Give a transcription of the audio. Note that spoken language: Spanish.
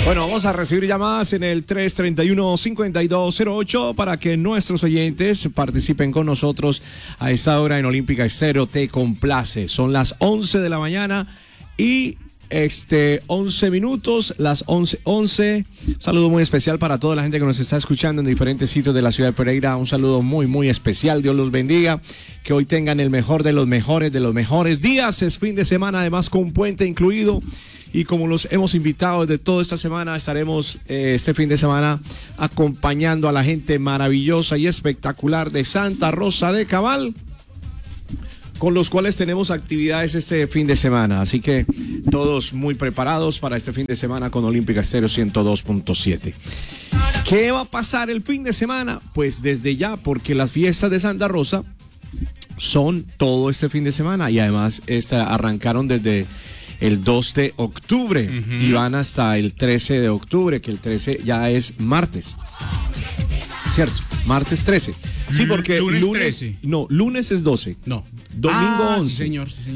Bueno, vamos a recibir llamadas en el 331-5208 para que nuestros oyentes participen con nosotros a esta hora en Olímpica Estéreo. Te complace. Son las 11 de la mañana y 11 minutos, las 11:11. Un saludo muy especial para toda la gente que nos está escuchando en diferentes sitios de la ciudad de Pereira. Un saludo muy, muy especial. Dios los bendiga. Que hoy tengan el mejor de los mejores días. Es fin de semana, además con un puente incluido. Y como los hemos invitado desde toda esta semana, estaremos este fin de semana acompañando a la gente maravillosa y espectacular de Santa Rosa de Cabal, con los cuales tenemos actividades este fin de semana. Así que todos muy preparados para este fin de semana con Olímpica Estéreo 102.7. ¿Qué va a pasar el fin de semana? Pues desde ya, porque las fiestas de Santa Rosa son todo este fin de semana y además arrancaron desde el 2 de octubre y van hasta el 13 de octubre, que el 13 ya es martes. ¿Cierto? Martes 13. Sí, porque lunes 13. No, lunes es 12. No. Domingo 11. Sí, señor.